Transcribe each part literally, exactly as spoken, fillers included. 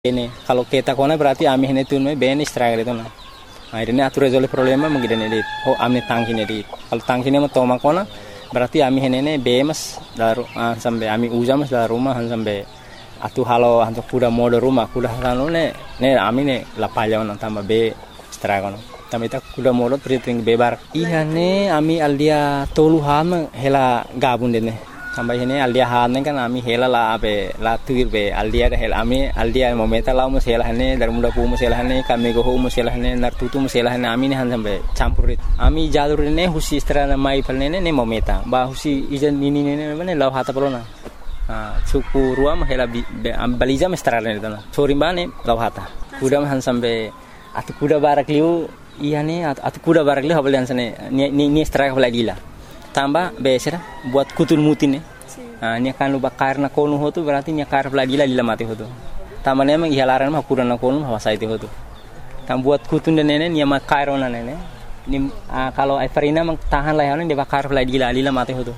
Ini kalau kita kona berarti ami ini tuh me ben struggle itu nah. Akhirnya atur resolve problema mengidane dit. Oh ami tangki ne dit. Kalau tangki ne mau toma kona berarti ami ini ne bemas daru ah, sampai ami ujamas dari rumah sampai atu halo untuk kuda mode rumah kuda halo ne ne ami ne lapalya on tambah be struggle. Tapi kita kuda mode priting bebar. Iya ne ami aldia tolu ham hela gabun dene. Sampai ini aldia hane kan ami hela la abe la tuir be aldia hela ami aldia momenta la mus hela hane dar muda pu mus hela hane kami go mus hela hane nar tutu mus hela hane ami ne han sampai campurit ami jalur ne husi strana mai palne ne momenta ba husi ijan nini ne ne la hata pelona ha suku ruam hela am baliza mestrana ne tana sorimbane la hata kuda han sampai atu kuda barak liu iya ne atu kuda barak liu habalian sane ni ni strike hola gila tambah besera buat kutul mutin nih. Nah, nya kan lupa karena konu hotu berarti nya kar lagi lah lila mati hotu. Tambah memang ihalaran mah kurang konu hawasa itu hotu. Tam buat kutun dan nenek nya mah kairona nenek. Ni uh, kalau Everina mang tahan lah yang dia bakar lagi lah lila mati hotu.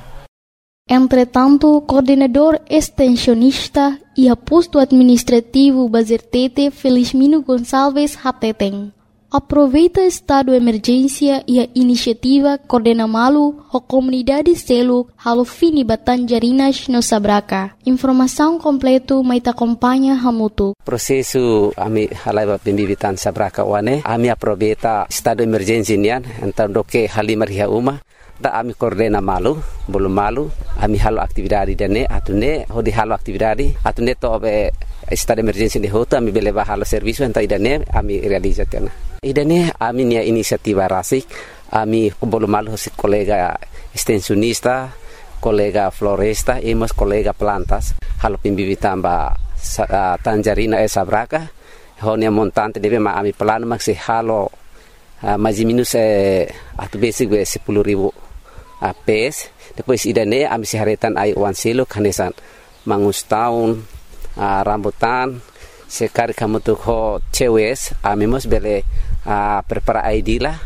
Entretanto, coordenador extensionista e aposto administrativo Bazertete Felizmino Gonçalves Hateteng aproveita estado de emergência e a iniciativa Coordena Malu a comunidade Seluk halo fini Batanjarinas no Sabraca. Informação completo mai acompanha hamutu. Prosesu ami halai pembibitan Sabraca wane ami aproveita estado de emergência nian então doke halimar hia uma da ami Coordena Malu belum malu ami halo aktividade dane atune hodi halo aktividade atune to be estado de emergência de hoto ami beleva halo serviço então idane ami realizatena. Idane ami nia inisiativa rasik ami belum malu si kolega extensionista kolega floresta e mas kolega plantas halo pembibitan ba uh, Tanjarina e Sabraca honia montante debe ma ami plano maksi halo uh, mais minus eh, atu basic be sepuluh ribu uh, pes depois idane ami si haretan ai wan selo kanesan mangus tahun uh, rambutan sekali kamu tuh ho cewes ami mos bele uh, prepara I D lah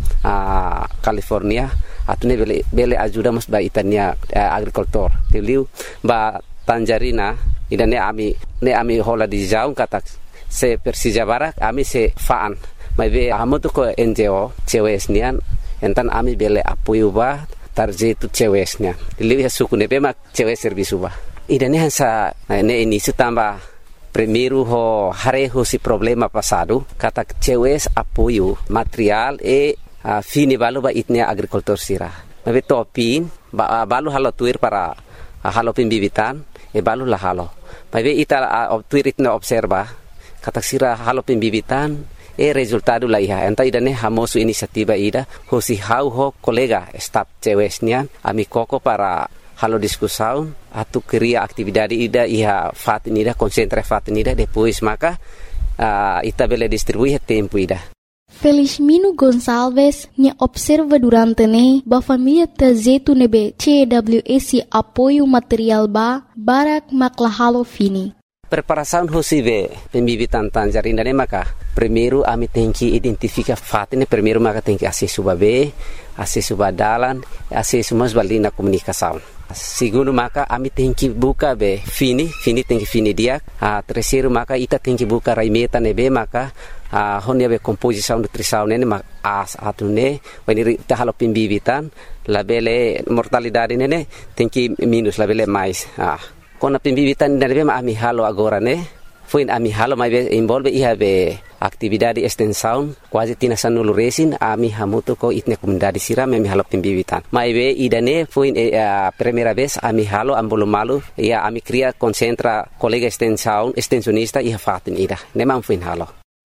uh, California atune bele bele ajuda mos ba itania uh, agricultor tiliu ba Tanjarina idane ami ne ami hola di jaung kata se Persija Barak ami se faan mai be amu tuh ko N G O cewes nian entan ami bele apoio ba tarje tu cewes nian tiliu ya suku ne be mak cewes servisu ba idane hansa ne ini tambah primeiro ho hareho si problema passado kata cewes apoio material e uh, fini balu ba itnia agricultor sira mabe topin ba, balu halo tuir para uh, halo pembibitan e balu la halo mabe ita uh, tuir itna observa kata sira halo pembibitan e resultado la iha enta idane hamosu inisiativa ida ho si hau ho kolega staff cewesnya ami koko para halo discussão atu queria atividade ida iha fatin ida concentra fatin ida depois maka uh, ita bele distribuir tempo ida. Felizmino Gonçalves nya observa durante ne ba família tazetu nebe C W S apoio material ba barak makla halo fini. Preparação hosibe pembibitan Tanjarina ne maka primeiro ami tenki identifica fatin primeiro maka tenki acesso babe acesso badalan acesso mas balina comunicação. Segundo maka ami tenki buka be fini fini tenki fini dia a terceiro maka ita tenki buka raimeta nebe maka a honia be composição nutrição nene mak as atune wani ta halo pembibitan labele mortalidade nene tenki minus labele mais ah kona pembibitan nebe ma ami halo agora ne foi ami halo mai be involve iha be atividade extensão quase tina sanulu resin ami hamuto ko itne comunidade sira me halo pembibitan mai be idane foi a uh, primeira vez ami halo ambolo malu ia ami cria concentra colega extensão extensionista iha fatin ida nemang foi halo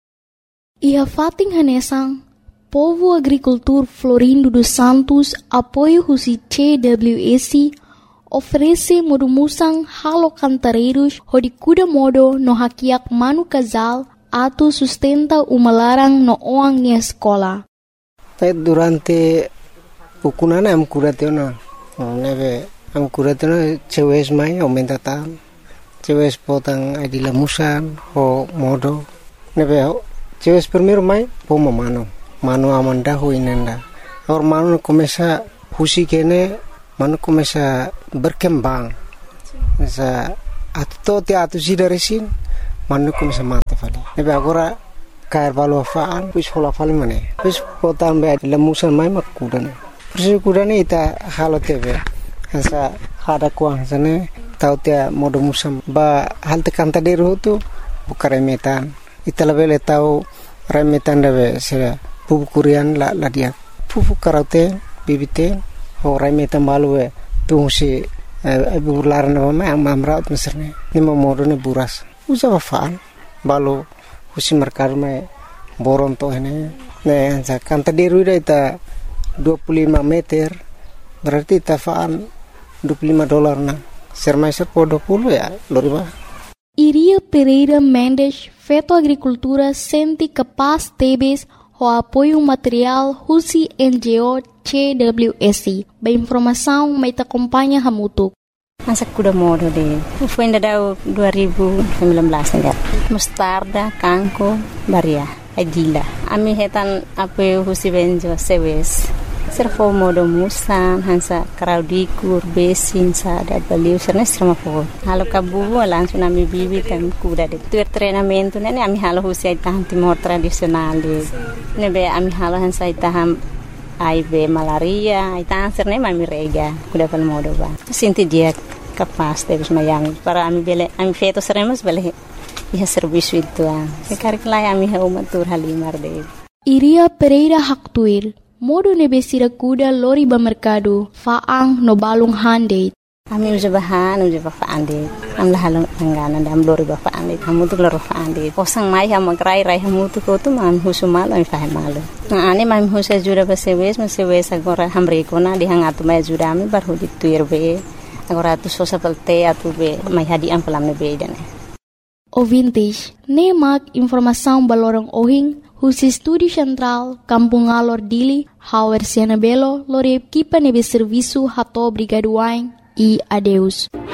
iha fatin hanesang povo agricultor Florindo dos Santos apoio husi C W S oferece modumusang halo cantareiros hodi kuda modo no hakiak manu casal atu sustenta uma larang no oang nia escola. Durante ukunana am kuratena neve am kuratena cewes mai aumenta tam cewes potang adila musan ho modo neve cewes primero mai poma mano mano amanda ho inenda or mano começa husi kene mano começa berkembang sa atu te atu sida resin manu ko sa mate fali nebe agora kair balu afaan pis hola fali mane pis potan be lamusan mai makudan pis kudan ita halotebe hasa hada kuang sana tautia modo musam ba halte kanta deru tu bukare metan ita lebele tau remetan debe sera pupu kurian la la dia pupu karate bibite ho remetan balue tu si abu larna ma amraut meserne ni modo ne buras usa wafaan balu husi merkar me boron to hene ne sa kanta deru ita dua puluh lima meter berarti tafaan dua puluh lima dolar na sermaiser po dua puluh ya loriba. Iria Pereira Mendes, Feto Agricultura, sente capaz tebes o apoio material Husi N G O C W S I. Ba informação mai te acompanha hamutuk. Masa kuda modo de. Foi ainda dua ribu sembilan belas enggak. Mustarda, kangko, baria, adila. Ami hetan apoio Husi N G O C W S I. Servo modo musan hansa kraudikur besin sa da baliu serna serma fo halo kabu langsung ami bibi tam kuda de tu treinamento nene ami halo husi taham timor tradisional de nebe ami halo hansa taham I B malaria ita serne mami rega kuda pal modo ba sinti dia kapas de mayang para ami bele ami feto seremos bele ia serviço itu ah sekar klai ami ha umatur halimar de Iria Pereira Haktuir modo nebesira kuda lori ba mercado faang no balung hande ami uja bahan uja ba faande am la halong angana dam lori ba faande hamu tu loro faande posang mai ha magrai rai hamu tu ko tu mam husumal ai fa malo na ane mam husa jura ba sewes ma sewes agora hamre ko na di hangatu mai jura mi bar hudi tuir be agora tu sosa pelte atu be mai hadi am pelam ne be dane ouvintes nemak informação balorong ohing Husi Studi Central, Kampung Alor Dili, Hauer Siana Belo, Lore Kipa Nebe Serviço Hato Brigaduain e adeus.